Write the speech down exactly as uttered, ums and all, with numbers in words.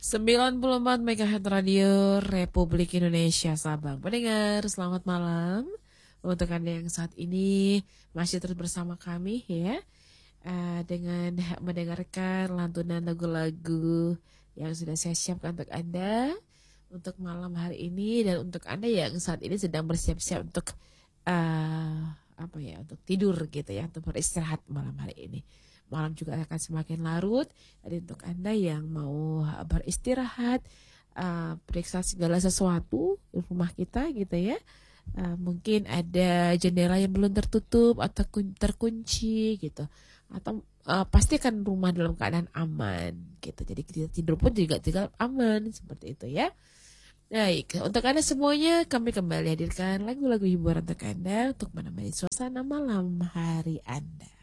sembilan puluh empat megahertz Radio Republik Indonesia Sabang. Pendengar, selamat malam. Untuk Anda yang saat ini masih terus bersama kami ya, uh, dengan mendengarkan lantunan lagu-lagu yang sudah saya siapkan untuk Anda untuk malam hari ini, dan untuk Anda yang saat ini sedang bersiap-siap untuk uh, apa ya, untuk tidur gitu ya, untuk beristirahat malam hari ini. Malam juga akan semakin larut. Jadi untuk Anda yang mau beristirahat, uh, periksa segala sesuatu di rumah kita gitu ya. Uh, mungkin ada jendela yang belum tertutup atau terkunci gitu. Atau uh, pastikan rumah dalam keadaan aman gitu. Jadi kita tidur pun juga juga aman seperti itu ya. Baik, untuk Anda semuanya kami kembali hadirkan lagu-lagu hiburan untuk Anda untuk menemani suasana malam hari Anda.